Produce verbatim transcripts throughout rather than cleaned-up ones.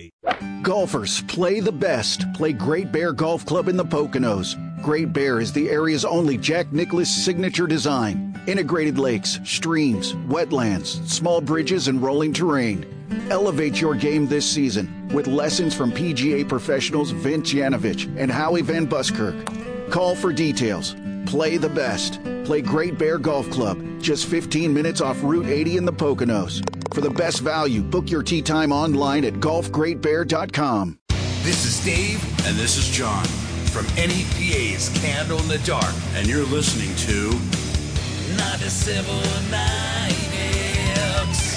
today. Golfers, play the best. Play Great Bear Golf Club in the Poconos. Great Bear is the area's only Jack Nicklaus signature design. Integrated lakes, streams, wetlands, small bridges, and rolling terrain. Elevate your game this season with lessons from P G A professionals Vince Yanovich and Howie Van Buskirk. Call for details. Play the best. Play Great Bear Golf Club, just fifteen minutes off Route eighty in the Poconos. For the best value, book your tee time online at golf great bear dot com. This is Dave, and this is John from N E P A's Candle in the Dark, and you're listening to ninety-seven nine X.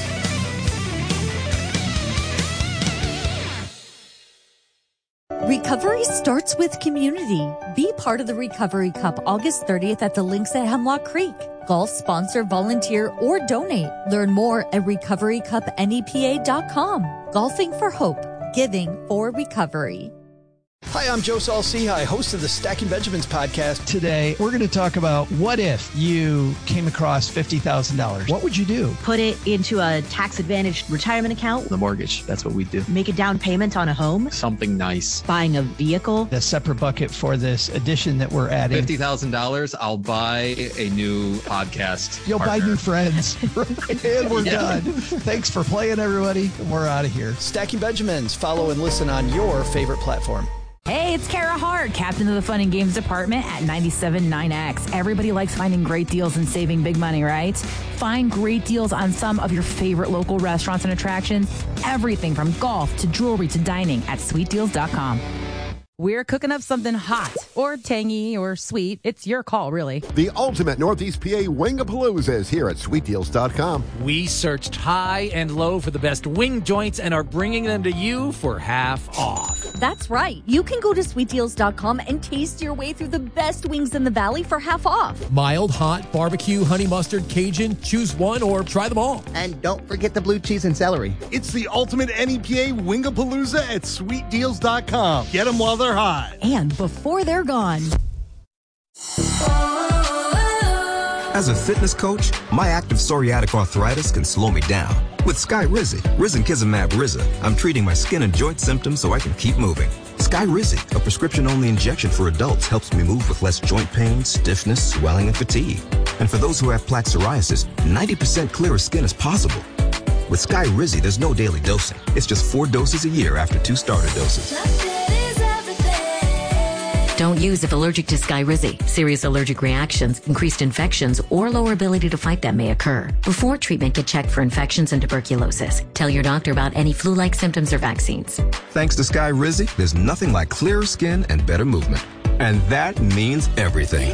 Recovery starts with community. Be part of the Recovery Cup August thirtieth at the links at Hemlock Creek. Golf, sponsor, volunteer, or donate. Learn more at recovery cup N E P A dot com. Golfing for hope. Giving for recovery. Hi, I'm Joe Saul-Sehy, host of the Stacking Benjamins podcast. Today, we're going to talk about what if you came across fifty thousand dollars. What would you do? Put it into a tax-advantaged retirement account. The mortgage, that's what we do. Make a down payment on a home. Something nice. Buying a vehicle. The separate bucket for this edition that we're adding. fifty thousand dollars, I'll buy a new podcast You'll partner. buy new friends. And we're Yeah. done. Thanks for playing, everybody. We're out of here. Stacking Benjamins. Follow and listen on your favorite platform. Hey, it's Kara Hart, captain of the Fun and Games department at ninety-seven point nine X. Everybody likes finding great deals and saving big money, right? Find great deals on some of your favorite local restaurants and attractions. Everything from golf to jewelry to dining at sweet deals dot com. We're cooking up something hot or tangy or sweet. It's your call, really. The ultimate Northeast P A Wingapalooza is here at sweet deals dot com. We searched high and low for the best wing joints and are bringing them to you for half off. That's right. You can go to sweet deals dot com and taste your way through the best wings in the valley for half off. Mild, hot, barbecue, honey mustard, Cajun. Choose one or try them all. And don't forget the blue cheese and celery. It's the ultimate N E P A Wingapalooza at sweet deals dot com. Get them while they're hot. And before they're gone. As a fitness coach, my active psoriatic arthritis can slow me down. With Skyrizi, Risankizumab Riza, I'm treating my skin and joint symptoms so I can keep moving. Skyrizi, a prescription-only injection for adults, helps me move with less joint pain, stiffness, swelling, and fatigue. And for those who have plaque psoriasis, ninety percent clearer skin is possible. With Skyrizi, there's no daily dosing. It's just four doses a year after two starter doses. Don't use if allergic to Skyrizi. Serious allergic reactions, increased infections, or lower ability to fight them may occur. Before treatment, get checked for infections and tuberculosis. Tell your doctor about any flu-like symptoms or vaccines. Thanks to Skyrizi, there's nothing like clearer skin and better movement. And that means everything.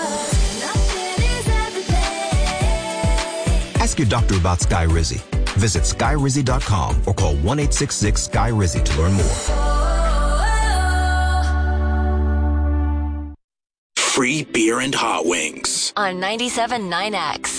Ask your doctor about Skyrizi. Visit skyrizi dot com or call one eight six six Sky Rizzy to learn more. Free beer and hot wings on ninety-seven point nine X.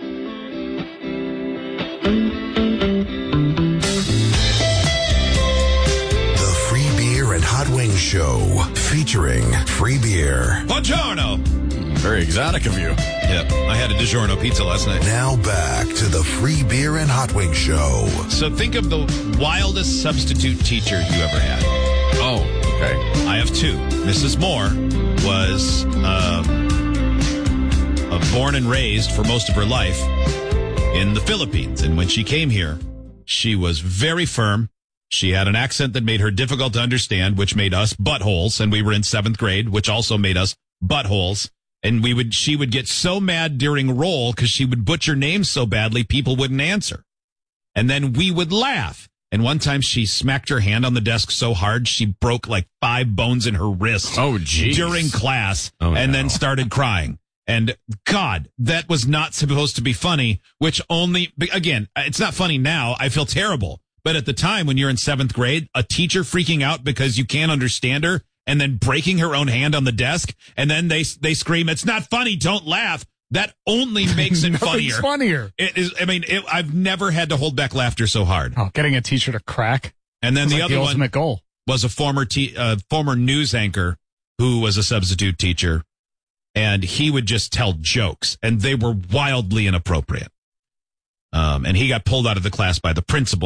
The Free Beer and Hot Wings Show, featuring free beer. Buongiorno. Very exotic of you. Yep, I had a DiGiorno pizza last night. Now back to the Free Beer and Hot Wings Show. So think of the wildest substitute teacher you ever had. Oh, okay. I have two. Missus Moore was um, uh, born and raised for most of her life in the Philippines. And when she came here, she was very firm. She had an accent that made her difficult to understand, which made us buttholes. And we were in seventh grade, which also made us buttholes. And we would, she would get so mad during roll because she would butcher names so badly, people wouldn't answer. And then we would laugh. And one time she smacked her hand on the desk so hard she broke like five bones in her wrist. Oh, geez. During class, oh, and no. then started crying. And God, that was not supposed to be funny, which only, again, it's not funny now. I feel terrible. But at the time when you're in seventh grade, a teacher freaking out because you can't understand her and then breaking her own hand on the desk, and then they they scream, "It's not funny, don't laugh." That only makes it funnier. funnier. It is. I mean, it, I've never had to hold back laughter so hard. Oh, getting a teacher to crack. And then the like other the one ultimate goal. was a former te- uh, former news anchor who was a substitute teacher, and he would just tell jokes, and they were wildly inappropriate. Um, and he got pulled out of the class by the principal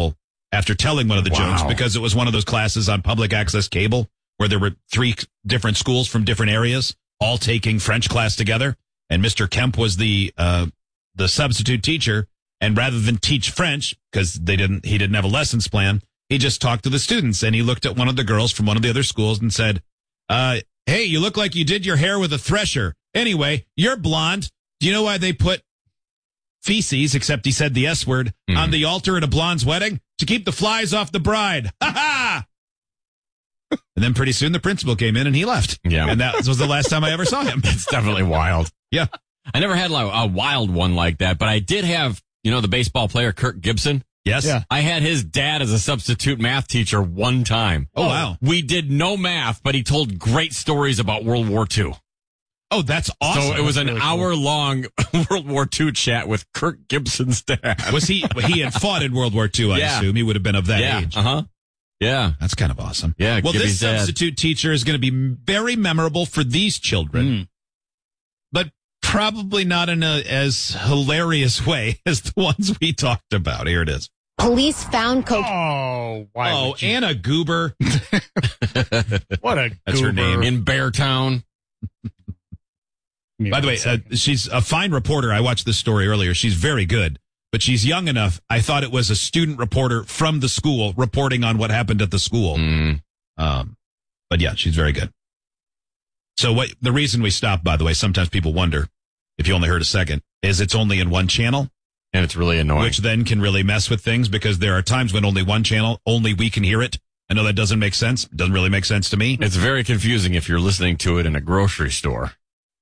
after telling one of the Wow. jokes because it was one of those classes on public access cable where there were three different schools from different areas all taking French class together. And Mister Kemp was the uh, the substitute teacher. And rather than teach French, because they didn't, he didn't have a lessons plan, he just talked to the students. And he looked at one of the girls from one of the other schools and said, uh, hey, you look like you did your hair with a thresher. Anyway, you're blonde. Do you know why they put feces, except he said the S word, mm. on the altar at a blonde's wedding? To keep the flies off the bride. Ha ha! And then pretty soon the principal came in and he left. Yeah. And that was the last time I ever saw him. It's definitely wild. Yeah. I never had like a wild one like that, but I did have, you know, the baseball player Kirk Gibson. Yes. Yeah. I had his dad as a substitute math teacher one time. Oh, wow. We did no math, but he told great stories about World War Two. Oh, that's awesome. So it was That's an really hour cool. long World War Two chat with Kirk Gibson's dad. Was he, he had fought in World War Two, I Yeah. assume. He would have been of that yeah. age. Uh-huh. Yeah. That's kind of awesome. Yeah. Well, Gibby's this dad. substitute teacher is going to be very memorable for these children, Mm. but probably not in a as hilarious way as the ones we talked about. Here it is. Police found coke. Oh, why Oh, would you? Anna Goober. What a That's her goober. name. In Beartown. By the way, uh, she's a fine reporter. I watched this story earlier. She's very good, but she's young enough. I thought it was a student reporter from the school reporting on what happened at the school. Mm. Um, but yeah, she's very good. So what the reason we stopped, by the way, sometimes people wonder if you only heard a second, is it's only in one channel. And it's really annoying. Which then can really mess with things because there are times when only one channel, only we can hear it. I know that doesn't make sense. It doesn't really make sense to me. It's very confusing if you're listening to it in a grocery store.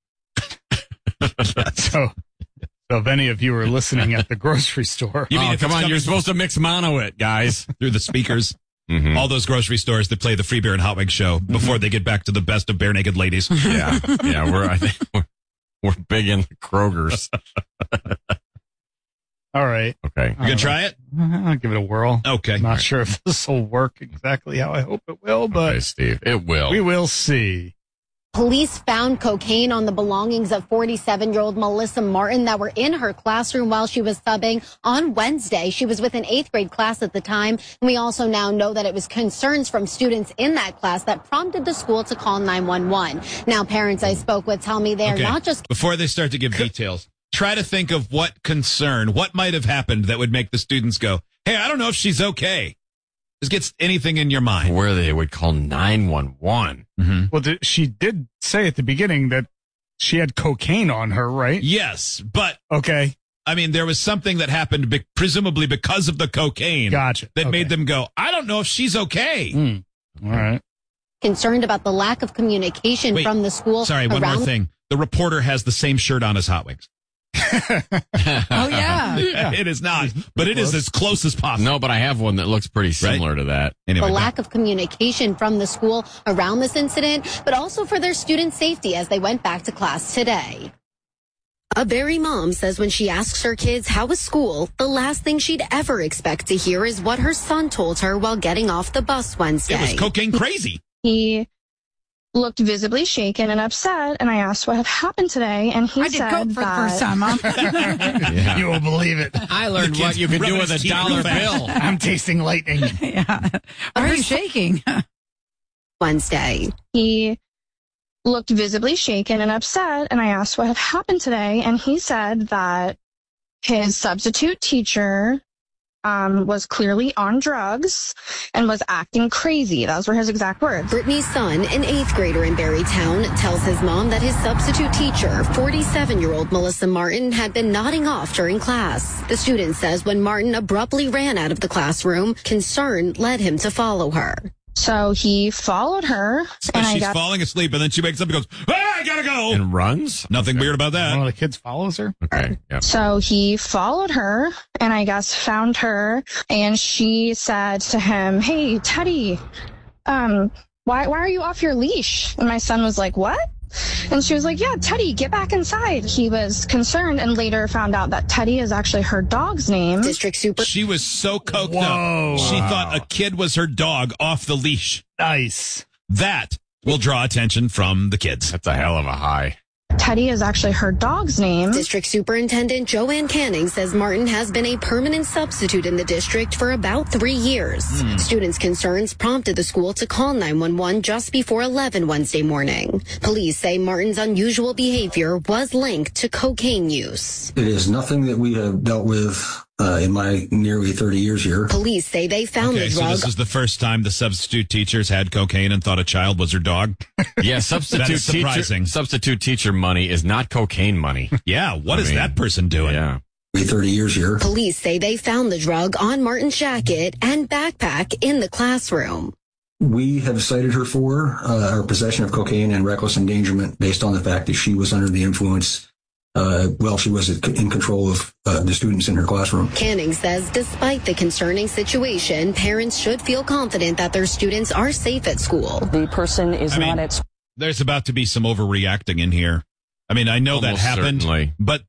so, so if any of you are listening at the grocery store, You mean oh, if come it's on, coming you're supposed to mix mono it, guys. through the speakers? Mm-hmm. All those grocery stores that play the Free Beer and Hot Wings show before they get back to the best of bare naked ladies. Yeah, yeah, we're I think we're, we're big in Kroger's. all right. Okay, You gonna try it? I'll give it a whirl. Okay. I'm not sure if this will work exactly how I hope it will, but okay, Steve, it will. we will see. Police found cocaine on the belongings of forty-seven-year-old Melissa Martin that were in her classroom while she was subbing on Wednesday. She was with an eighth grade class at the time. And we also now know that it was concerns from students in that class that prompted the school to call nine one one. Now, parents I spoke with tell me they're Okay. not just Before they start to give details, try to think of what concern, what might have happened that would make the students go, hey, I don't know if she's okay. Just gets anything in your mind. Where they would call nine one one. Mm-hmm. Well, th- she did say at the beginning that she had cocaine on her, right? Yes, but Okay. I mean, there was something that happened, be- presumably because of the cocaine, Gotcha. that Okay. made them go, I don't know if she's okay. Mm. All right. concerned about the lack of communication Wait, from the school. Sorry, one around more thing. The reporter has the same shirt on as Hot Wings. Oh, yeah. Yeah, it is not, but it is as close as possible. No, but I have one that looks pretty similar to that. Anyway, the lack of communication from the school around this incident, but also for their student safety as they went back to class today. A Barry mom says when she asks her kids how was school, the last thing she'd ever expect to hear is what her son told her while getting off the bus Wednesday. it was cocaine crazy. He looked visibly shaken and upset, and I asked what had happened today, and he I did said coke for the that- first time, Mom. Yeah. You won't believe it. I learned The what kid's you can do rubbing with a his teeth dollar real fast. bill. I'm tasting lightning. Yeah. Why are you shaking? Wednesday. He looked visibly shaken and upset, and I asked what had happened today, and he said that his substitute teacher um, was clearly on drugs and was acting crazy. Those were his exact words. Brittany's son, an eighth grader in Barrytown, tells his mom that his substitute teacher, forty-seven-year-old Melissa Martin, had been nodding off during class. The student says when Martin abruptly ran out of the classroom, concern led him to follow her. So he followed her, So and I she's got falling asleep, and then she wakes up and goes, ah, I gotta go. And runs? Nothing weird about that. One of the kids follows her. Okay. Yeah. So he followed her and I guess found her, and she said to him, "Hey, Teddy, um, why, why are you off your leash?" And my son was like, "What?" And she was like, "Yeah, Teddy, get back inside." He was concerned and later found out that Teddy is actually her dog's name. District Super. She was so coked Whoa. up. She Wow. thought a kid was her dog off the leash. Nice. That will draw attention from the kids. That's a hell of a high. Teddy is actually her dog's name. District Superintendent Joanne Canning says Martin has been a permanent substitute in the district for about three years. Mm. Students' concerns prompted the school to call nine one one just before eleven Wednesday morning. Police say Martin's unusual behavior was linked to cocaine use. It is nothing that we have dealt with uh, in my nearly thirty years here. Police say they found okay, the drug. So this is the first time the substitute teachers had cocaine and thought a child was her dog? Yeah, substitute that is surprising. Teacher, substitute teacher money is not cocaine money. Yeah, what I is mean, that person doing? Yeah. thirty years here. Police say they found the drug on Martin's jacket and backpack in the classroom. We have cited her for uh, her possession of cocaine and reckless endangerment based on the fact that she was under the influence uh, while she was in control of uh, the students in her classroom. Canning says despite the concerning situation, parents should feel confident that their students are safe at school. The person is I not mean, at school. There's about to be some overreacting in here. I mean, I know Almost that happened, certainly. But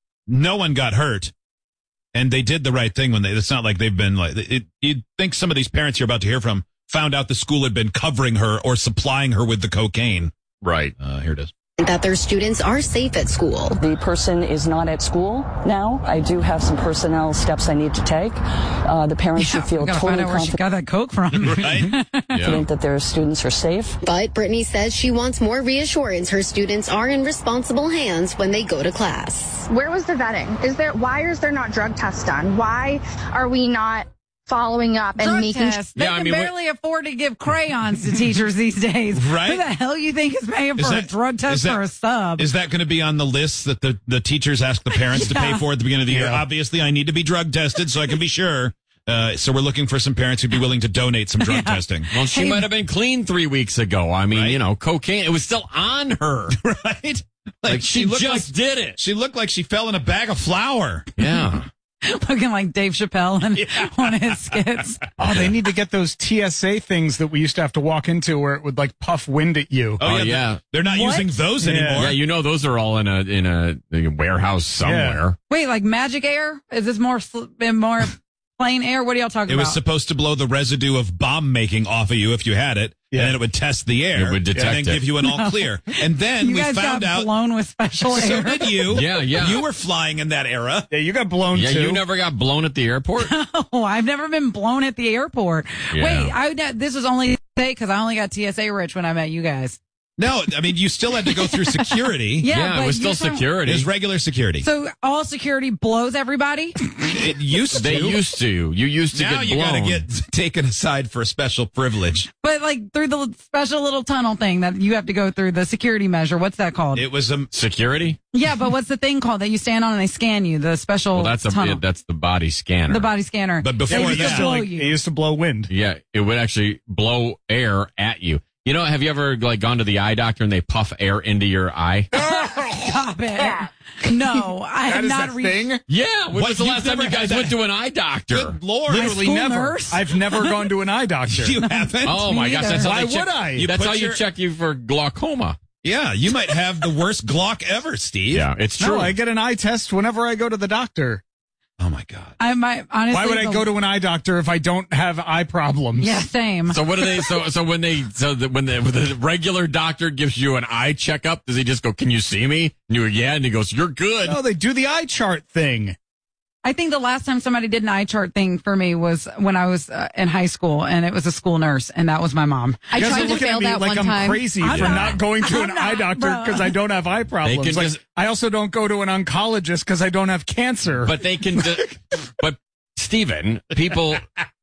no one got hurt. And they did the right thing when they, it's not like they've been like, it, you'd think some of these parents you're about to hear from found out the school had been covering her or supplying her with the cocaine. Right. Uh, here it is. That their students are safe at school. The person is not at school now. I do have some personnel steps I need to take. Uh, the parents yeah, should feel we gotta totally find out where she got that coke from. Right? confident Yeah. that their students are safe. But Brittany says she wants more reassurance her students are in responsible hands when they go to class. Where was the vetting? Is there, why is there not drug tests done? Why are we not following up and Drug making test. They Yeah, I can mean, barely afford to give crayons to teachers these days. Right? Who the hell you think is paying Is for that- a drug test is that- or a sub? Is that going to be on the list that the, the teachers ask the parents to pay Yeah. for at the beginning of the year? Yeah. Obviously, I need to be drug tested so I can be sure. Uh, so we're looking for some parents who'd be willing to donate some drug Yeah. testing. Well, she might have been clean three weeks ago. I mean, Right. you know, cocaine, it was still on her. Right? Like, she, looked just like- did it. She looked like she fell in a bag of flour. Yeah. Looking like Dave Chappelle in one of his skits. Oh, they need to get those T S A things that we used to have to walk into where it would like puff wind at you. Oh, Oh, yeah. yeah. They're, they're not What? using those Yeah. anymore. Yeah, you know, those are all in a in a, a warehouse somewhere. Wait, like magic air? Is this more sl- more plain air? What are y'all talking It was about? supposed to blow the residue of bomb making off of you if you had it, Yeah. and then it would test the air It would detect and then it. give you an all clear. And then you we guys found got out. blown with special So air. did you? Yeah, yeah. You were flying in that era. Yeah, you got blown Yeah, too. you never got blown at the airport? Oh, I've never been blown at the airport. Yeah. Wait, I this was only because I only got T S A rich when I met you guys. No, I mean, you still had to go through security. Yeah, Yeah, but it was still you're talking- security. It was regular security. So all security blows everybody? It used They to. used to. You used to now get you blown. got to get taken aside for a special privilege. But like through the special little tunnel thing that you have to go through, the security measure. What's that called? It was a Security? Yeah, but what's the thing called that you stand on and they scan you? The special Well, that's a tunnel. that's the body scanner. The body scanner. But They before used to that- blow like, you. it used to blow wind. Yeah, it would actually blow air at you. You know, have you ever like gone to the eye doctor and they puff air into your eye? Stop it. No, I That have is not a reached. thing? Yeah. When What? was the You've last time never you guys had went that? to an eye doctor? Good Lord. Literally school never. nurse? I've never gone to an eye doctor. You haven't? Oh my Me gosh, either. that's how Why they check. would I? You That's put how you your- check you for glaucoma. Yeah, you might have the worst Glock ever, Steve. Yeah, it's true. No, I get an eye test whenever I go to the doctor. Oh, my God. I might honestly. Why would I the- go to an eye doctor if I don't have eye problems? Yeah, same. So what do they? So so when they so that when the, when the regular doctor gives you an eye checkup, does he just go, "Can you see me?" And you go, "Yeah," and he goes, "You're good." No, they do the eye chart thing. I think the last time somebody did an eye chart thing for me was when I was uh, in high school, and it was a school nurse, and that was my mom. I You guys tried are to looking fail at me that like one I'm time. crazy I'm for not. not going to I'm an not, eye doctor bro. because I don't have eye problems. Like, just- I also don't go to an oncologist because I don't have cancer. But they can. Di- but Stephen, people,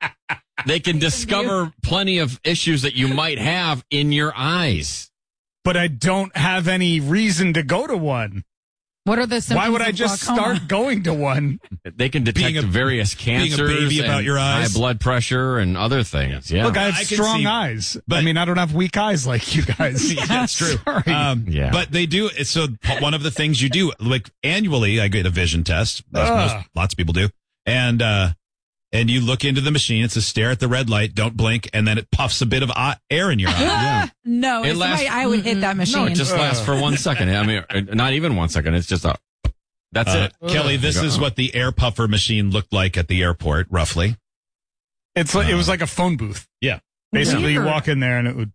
they can discover plenty of issues that you might have in your eyes. But I don't have any reason to go to one. What are the symptoms? Why would I of just glaucoma? start going to one? They can detect Being a- various being a cancers, baby about and your eyes. high blood pressure, and other things. Yeah. Look, I have I can strong see- eyes. but- I mean, I don't have weak eyes like you guys. Yeah, that's true. Sorry. Um, Yeah. But they do. So one of the things you do, like annually, I get a vision test, as Ugh. most, lots of people do, and uh, and you look into the machine. It says stare at the red light, don't blink, and then it puffs a bit of eye, air in your eye. yeah. No, It if lasts- somebody, I would hit that machine. No, it just lasts for one second. I mean, uh, not even one second. It's just a. That's Uh, it. Kelly, this is what the air puffer machine looked like at the airport, roughly. It's like, it was like a phone booth. Yeah. Basically, you Weird. walk in there and it would.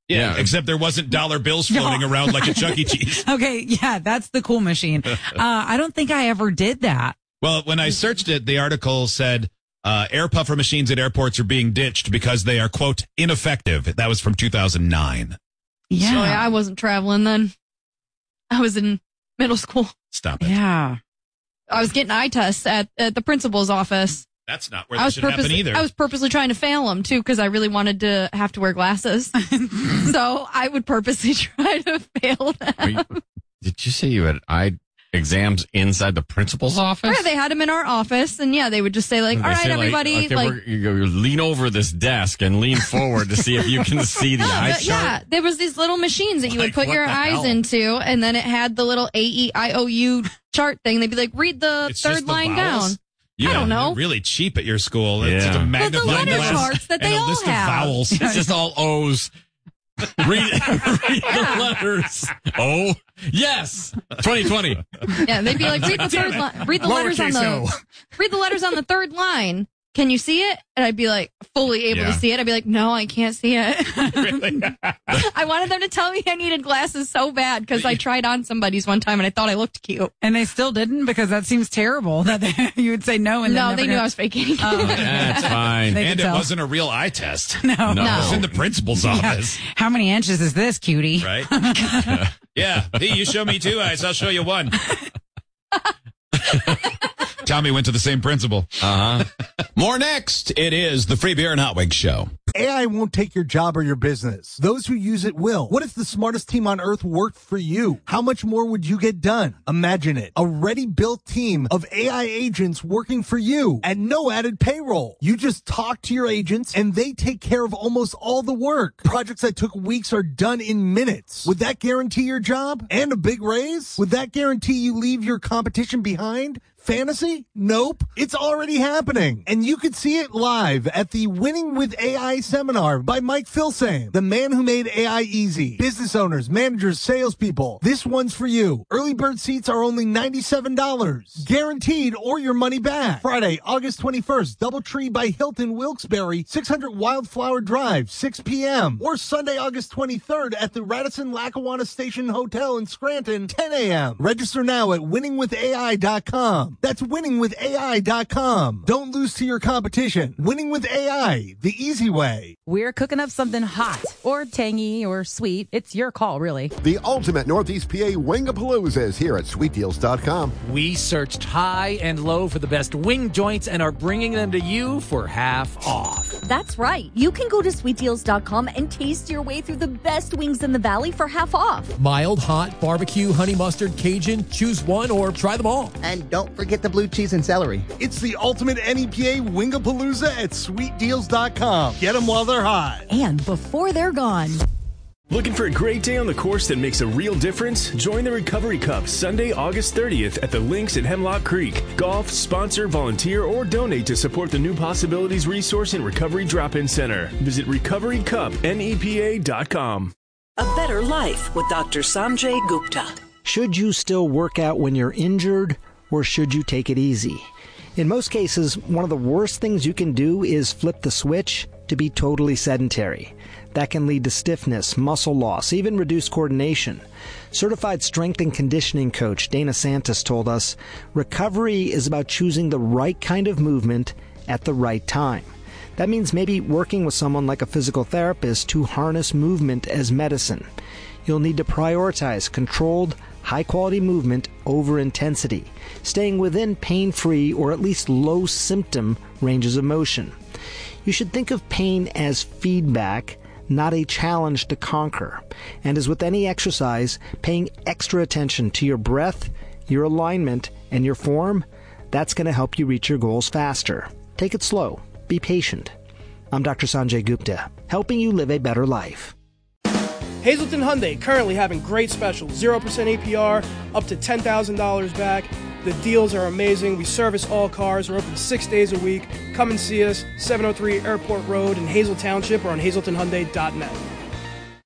Yeah, yeah, except there wasn't dollar bills floating no. around like a Chuck E. Cheese. Okay, yeah, that's the cool machine. Uh, I don't think I ever did that. Well, when I searched it, the article said uh, air puffer machines at airports are being ditched because they are, quote, ineffective. That was from two thousand nine. Yeah. So I wasn't traveling then. I was in middle school. Stop it. Yeah. I was getting eye tests at, at the principal's office. That's not where that should happen either. I was purposely trying to fail them, too, because I really wanted to have to wear glasses. So I would purposely try to fail them. You, did you say you had eye exams inside the principal's office? Yeah, they had them in our office, and yeah, they would just say, like, all right, everybody. Like, okay, like, you go, lean over this desk and lean forward to see if you can see the no, eye the, chart. Yeah, there was these little machines that you like, would put your eyes hell? into, and then it had the little A E I O U chart thing. They'd be like, read the it's third the line vowels? down. Yeah, I don't know. You're really cheap at your school. Yeah. It's just a magnifying well, the letter glass charts that they and a all list have. of vowels. It's just all O's. read, read the letters. Oh, yes. twenty twenty. Yeah, they'd be like, read the third line. Read the letters on the. Read the letters on the third line. Can you see it? And I'd be like, fully able Yeah. to see it. I'd be like, no, I can't see it. Really? I wanted them to tell me I needed glasses so bad because I tried on somebody's one time and I thought I looked cute. And they still didn't, because that seems terrible that they, you would say no. And no, they knew gonna... I was faking. Oh, that's fine. And it wasn't a real eye test. No. No. It was in the principal's office. Yeah. How many inches is this, cutie? Right? Yeah. Hey, you show me two eyes, I'll show you one. Tommy went to the same principal. Uh-huh. More next. It is the Free Beer and Hot Wings Show. A I won't take your job or your business. Those who use it will. What if the smartest team on earth worked for you? How much more would you get done? Imagine it. A ready-built team of A I agents working for you at no added payroll. You just talk to your agents and they take care of almost all the work. Projects that took weeks are done in minutes. Would that guarantee your job and a big raise? Would that guarantee you leave your competition behind? Fantasy? Nope. It's already happening. And you could see it live at the Winning with A I seminar by Mike Filsame, the man who made A I easy. Business owners, managers, salespeople. This one's for you. Early bird seats are only ninety-seven dollars. Guaranteed or your money back. Friday, August twenty-first, Doubletree by Hilton Wilkes-Barre, six hundred Wildflower Drive, six p.m. Or Sunday, August twenty-third at the Radisson Lackawanna Station Hotel in Scranton, ten a.m. Register now at winning with A I dot com. That's winning with A I dot com. Don't lose to your competition. Winning with A I, the easy way. We're cooking up something hot or tangy or sweet. It's your call, really. The ultimate Northeast P A Wingapalooza is here at sweet deals dot com. We searched high and low for the best wing joints and are bringing them to you for half off. That's right. You can go to sweet deals dot com and taste your way through the best wings in the valley for half off. Mild, hot, barbecue, honey mustard, Cajun. Choose one or try them all. And don't forget the blue cheese and celery. It's the ultimate N E P A Wingapalooza at sweet deals dot com. Get them while they're hot. And before they're gone. Looking for a great day on the course that makes a real difference? Join the Recovery Cup Sunday, August thirtieth at the Links at Hemlock Creek. Golf, sponsor, volunteer, or donate to support the New Possibilities Resource and Recovery Drop-In Center. Visit recovery cup N E P A dot com. A better life with Doctor Sanjay Gupta. Should you still work out when you're injured, or should you take it easy? In most cases, one of the worst things you can do is flip the switch to be totally sedentary. That can lead to stiffness, muscle loss, even reduced coordination. Certified strength and conditioning coach Dana Santos told us, recovery is about choosing the right kind of movement at the right time. That means maybe working with someone like a physical therapist to harness movement as medicine. You'll need to prioritize controlled, high-quality movement over intensity, staying within pain-free or at least low-symptom ranges of motion. You should think of pain as feedback, not a challenge to conquer. And as with any exercise, paying extra attention to your breath, your alignment, and your form, that's going to help you reach your goals faster. Take it slow. Be patient. I'm Doctor Sanjay Gupta, helping you live a better life. Hazleton Hyundai currently having great specials, zero percent A P R, up to ten thousand dollars back. The deals are amazing. We service all cars. We're open six days a week. Come and see us, seven oh three Airport Road in Hazel Township or on hazleton hyundai dot net.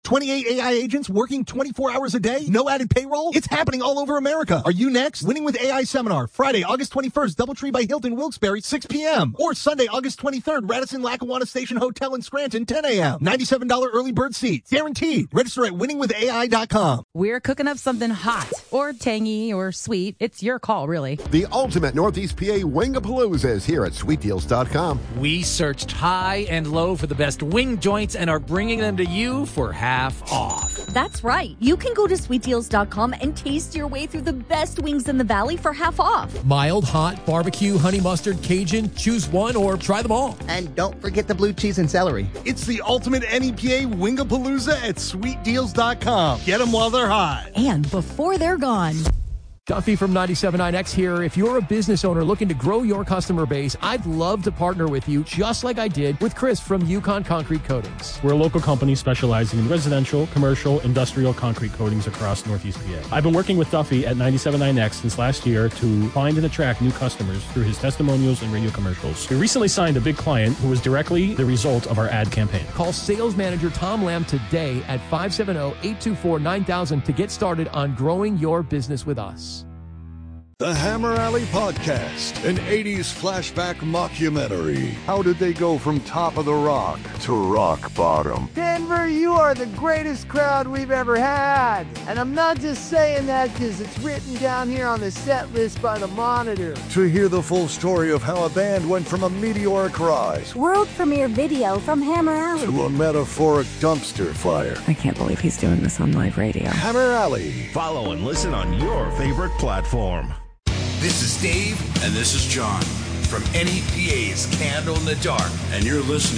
twenty-eight A I agents working twenty-four hours a day? No added payroll? It's happening all over America. Are you next? Winning with A I Seminar, Friday, August twenty-first, Doubletree by Hilton, Wilkes-Barre, six p.m. Or Sunday, August twenty-third, Radisson Lackawanna Station Hotel in Scranton, ten a.m. ninety-seven dollars early bird seats. Guaranteed. Register at winning with A I dot com. We're cooking up something hot or tangy or sweet. It's your call, really. The ultimate Northeast P A Wingapalooza is here at sweet deals dot com. We searched high and low for the best wing joints and are bringing them to you for half off. That's right. You can go to sweet deals dot com and taste your way through the best wings in the valley for half off. Mild, hot, barbecue, honey mustard, Cajun. Choose one or try them all. And don't forget the blue cheese and celery. It's the ultimate N E P A Wingapalooza at sweet deals dot com. Get them while they're hot. And before they're gone. Duffy from ninety-seven point nine X here. If you're a business owner looking to grow your customer base, I'd love to partner with you, just like I did with Chris from Yukon Concrete Coatings. We're a local company specializing in residential, commercial, industrial concrete coatings across Northeast P A. I've been working with Duffy at ninety-seven point nine X since last year to find and attract new customers through his testimonials and radio commercials. We recently signed a big client who was directly the result of our ad campaign. Call sales manager Tom Lamb today at five seven zero, eight two four, nine thousand to get started on growing your business with us. The Hammer Alley Podcast, an eighties flashback mockumentary. How did they go from top of the rock to rock bottom? Denver, you are the greatest crowd we've ever had. And I'm not just saying that because it's written down here on the set list by the Monitor. To hear the full story of how a band went from a meteoric rise, world premiere video from Hammer Alley, to a metaphoric dumpster fire. I can't believe he's doing this on live radio. Hammer Alley. Follow and listen on your favorite platform. This is Dave. And this is John. From N E P A's Candle in the Dark. And you're listening